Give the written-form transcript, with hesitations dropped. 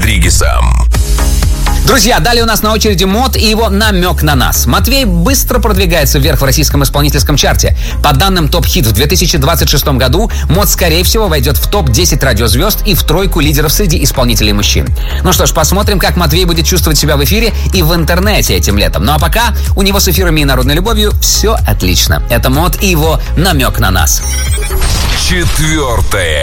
Родригесом. Друзья, далее у нас на очереди МОД и его «Намек на нас». Матвей быстро продвигается вверх в российском исполнительском чарте. По данным ТОП-хит в 2026 году, МОД, скорее всего, войдет в топ-10 радиозвезд и в тройку лидеров среди исполнителей мужчин. Ну что ж, посмотрим, как Матвей будет чувствовать себя в эфире и в интернете этим летом. Ну а пока у него с эфирами и народной любовью все отлично. Это МОД и его «Намек на нас». 4.